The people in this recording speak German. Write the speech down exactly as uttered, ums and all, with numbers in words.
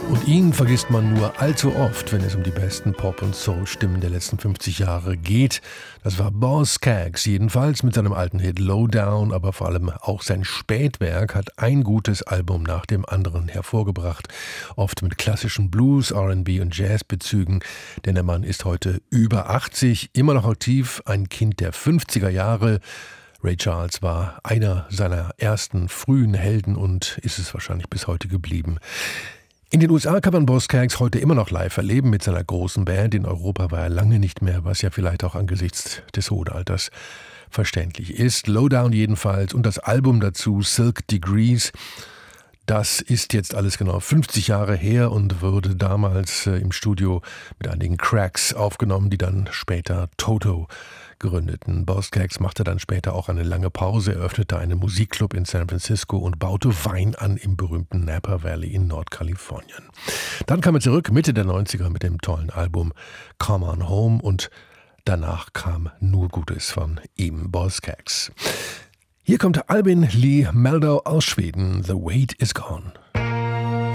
Und ihn vergisst man nur allzu oft, wenn es um die besten Pop- und Soul-Stimmen der letzten fünfzig Jahre geht. Das war Boz Scaggs, jedenfalls mit seinem alten Hit Lowdown, aber vor allem auch sein Spätwerk hat ein gutes Album nach dem anderen hervorgebracht. Oft mit klassischen Blues, R and B und Jazzbezügen, denn der Mann ist heute über achtzig, immer noch aktiv, ein Kind der fünfziger Jahre. Ray Charles war einer seiner ersten frühen Helden und ist es wahrscheinlich bis heute geblieben. In den U S A kann man Boz Scaggs heute immer noch live erleben mit seiner großen Band. In Europa war er lange nicht mehr, was ja vielleicht auch angesichts des hohen Alters verständlich ist. Lowdown jedenfalls und das Album dazu, Silk Degrees, das ist jetzt alles genau fünfzig Jahre her und wurde damals äh, im Studio mit einigen Cracks aufgenommen, die dann später Toto gründeten. Boz Scaggs machte dann später auch eine lange Pause, eröffnete einen Musikclub in San Francisco und baute Wein an im berühmten Napa Valley in Nordkalifornien. Dann kam er zurück, Mitte der neunziger, mit dem tollen Album Come On Home und danach kam nur Gutes von ihm, Boz Scaggs. Hier kommt Albin Lee Meldau aus Schweden, The Wait Is Gone.